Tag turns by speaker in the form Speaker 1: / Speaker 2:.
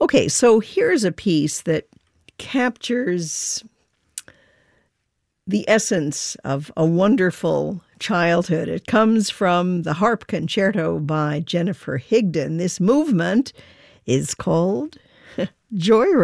Speaker 1: Okay, so here's a piece that captures the essence of a wonderful childhood. It comes from the Harp Concerto by Jennifer Higdon. This movement is called Joyride.